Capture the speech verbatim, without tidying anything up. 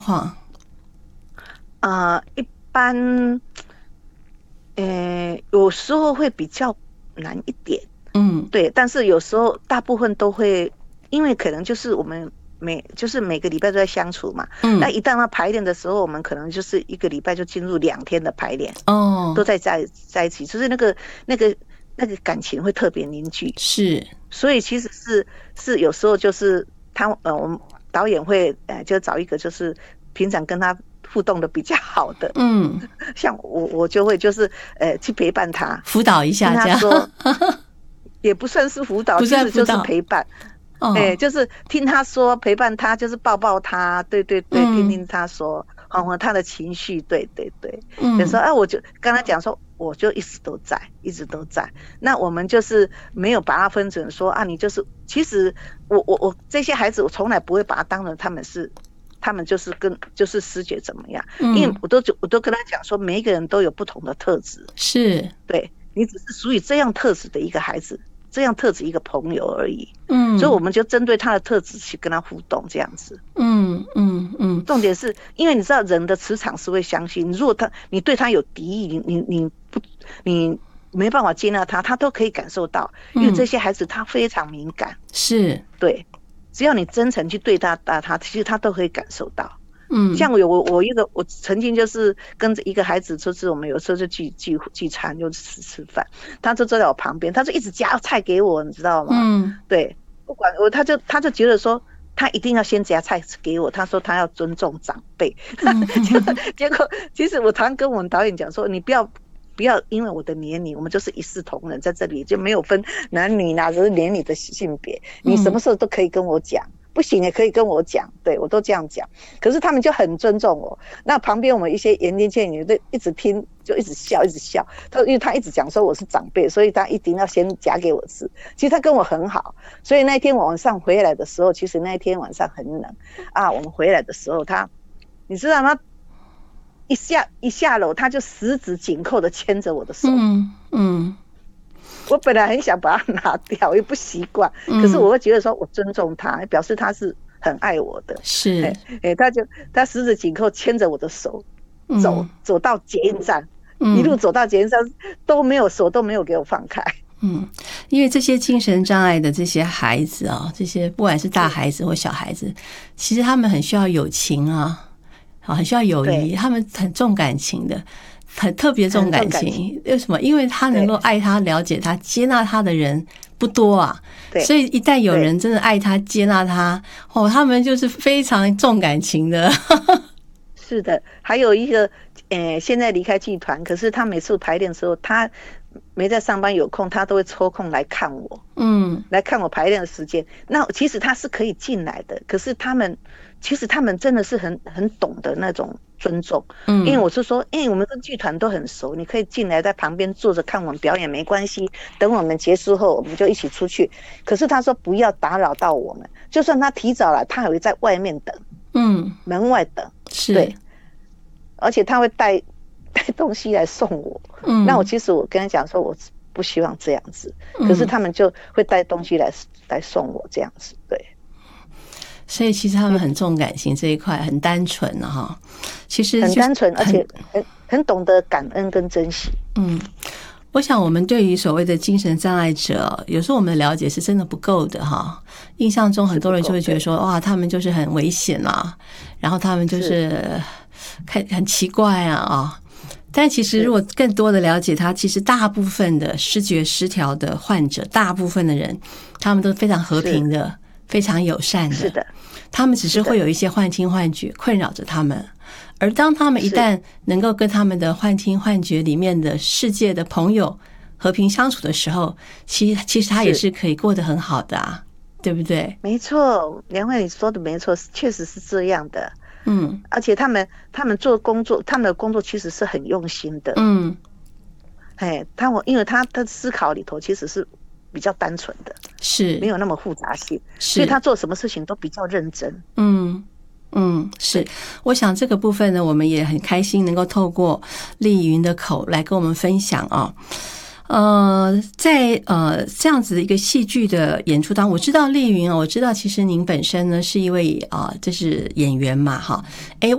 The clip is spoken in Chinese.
况？ 呃，一般，呃，有时候会比较难一点， 嗯对，但是有时候大部分都会，因为可能就是我们每就是每个礼拜都在相处嘛，那嗯， 一旦要排练的时候，我们可能就是一个礼拜就进入两天的排练，都哦， 在在在一起，就是那个那个那个感情会特别凝聚， 是， 所以其实是是有时候就是他呃，我们导演会呃就找一个就是平常跟他互动的比较好的， 嗯， 像我我就会就是呃去陪伴他， 辅导一听下这样， 他说，也不算是辅导， 不其实就是算辅导， 陪伴。哎， 哦， 就是听他说，陪伴他，就是抱抱他，对对对，听嗯听他说，缓和他的情绪，对对对。有时嗯候，哎，我就跟他讲说，我就一直都在，一直都在。那我们就是没有把它分成说啊，你就是，其实我我我这些孩子，我从来不会把他当成他们是，他们就是跟就是师姐怎么样，因为嗯， 我都我都跟他讲说，每一个人都有不同的特质， 是， 对你只是属于这样特质的一个孩子，这样特质一个朋友而已。所以我嗯们就针对他的特质去跟他互动，这样子。 嗯嗯嗯重点是因为你知道人的磁场是会相信，如果他你对他有敌意，你你你不你没办法接纳他，他都可以感受到。因为这嗯， 些孩子他非常敏感， 是， 对，只要你真诚去对待他，他其实他都可以感受到。 嗯像我有我我一个我曾经就是跟着一个孩子，就是我们有时候就聚聚聚餐，就吃吃饭，他就坐在我旁边，他就一直夹菜给我，你知道吗？ 嗯对，不管我，他就他就觉得说。他一定要先夹菜给我，他说他要尊重长辈， 嗯结果结果其实我常跟我们导演讲说，你不要不要因为我的年龄，我们就是一视同仁，在这里就没有分男女哪只是连你的性别，你什么时候都可以跟我讲。不行也可以跟我讲，对我都这样讲。可是他们就很尊重我。那旁边我们一些言听见语，就一直听，就一直笑，一直笑。他因为他一直讲说我是长辈，所以他一定要先夹给我吃。其实他跟我很好，所以那一天晚上回来的时候，其实那一天晚上很冷啊。我们回来的时候，他你知道吗？一下一下楼，他就十指紧扣的牵着我的手。 嗯嗯我本来很想把它拿掉，也不习惯，可是我会觉得说我尊重他，表示他是很爱我的。 是， 哎哎，他就他十指紧扣牵着我的手，走、 嗯走到捷运站， 嗯一路走到捷运站都没有手都没有给我放开。 嗯，因为这些精神障碍的这些孩子啊，这些不管是大孩子或小孩子，其实他们很需要友情啊，好，很需要友谊， 对他们很重感情的。很特别重感很重感情情， 为什么？因为他能够爱他、了解他、接纳他的人不多啊， 对， 所以一旦有人真的爱他、接纳他，哦，他们就是非常重感情的。 是的，还有一个，呃，现在离开剧团，可是他每次排练的时候，他没在上班有空，他都会抽空来看我， 嗯来看我排练的时间。那其实他是可以进来的，可是他们其实他们真的是很很懂得那种尊重， 嗯， 因为我是说，因为我们跟剧团都很熟，你可以进来在旁边坐着看我们表演没关系，等我们结束后我们就一起出去。可是他说不要打扰到我们，就算他提早来，他还会在外面等， 嗯， 门外等， 是， 对，而且他会带带东西来送我。 嗯， 那我其实我跟他讲说，我不希望这样子，可是他们就会带东西来来送我这样子，对。 所以其实他们很重感情这一块，很单纯啊哈。其实很单纯，而且很很懂得感恩跟珍惜。 嗯，我想我们对于所谓的精神障碍者，有时候我们的了解是真的不够的哈。印象中很多人就会觉得说，哇，他们就是很危险啊，然后他们就是看很奇怪啊啊。但其实如果更多的了解他，其实大部分的视觉失调的患者，大部分的人，他们都非常和平的，非常友善的。 是的。 他们只是会有一些幻听幻觉困扰着他们，而当他们一旦能够跟他们的幻听幻觉里面的世界的朋友和平相处的时候，其实其实他也是可以过得很好的啊，对不对？ 没错，梁慧你说的没错，确实是这样的。 嗯， 而且他们他们做工作，他们的工作其实是很用心的。 嗯， 哎，他我因为他的思考里头其实是比较单纯的， 是没有那么复杂性， 是所以他做什么事情都比较认真。 嗯嗯，是，我想这个部分呢，我们也很开心能够透过丽云的口来跟我们分享啊。呃，在呃这样子的一个戏剧的演出当中，我知道丽云啊，我知道其实您本身呢是一位啊、呃，这是演员嘛，哈，哎。